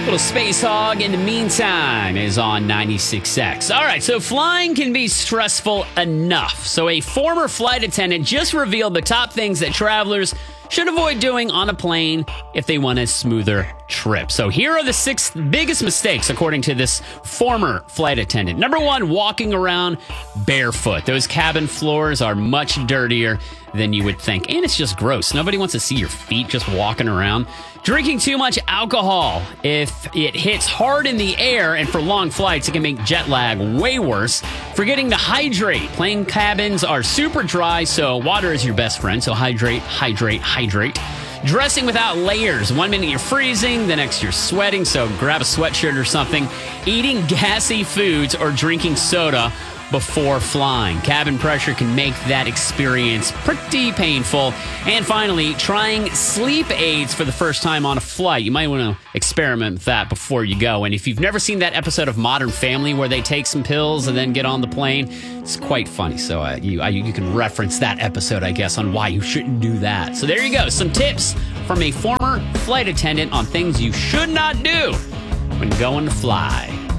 Little Space Hog in the meantime is on 96X. All right, so flying can be stressful enough. So a former flight attendant just revealed the top things that travelers should avoid doing on a plane if they want a smoother trip. So here are the 6 biggest mistakes, according to this former flight attendant. Number 1, walking around barefoot. Those cabin floors are much dirtier than you would think. And it's just gross. Nobody wants to see your feet just walking around. Drinking too much alcohol. If it hits hard in the air and for long flights, it can make jet lag way worse. Forgetting to hydrate. Plane cabins are super dry, so water is your best friend. So hydrate. Dressing without layers. 1 minute you're freezing, the next you're sweating, so grab a sweatshirt or something. Eating gassy foods or drinking soda before flying. Cabin pressure can make that experience pretty painful. And finally, trying sleep aids for the first time on a flight. You might want to experiment with that before you go. And if you've never seen that episode of Modern Family where they take some pills and then get on the plane, it's quite funny. So you can reference that episode, I guess, on why you shouldn't do that. So there you go. Some tips from a former flight attendant on things you should not do when going to fly.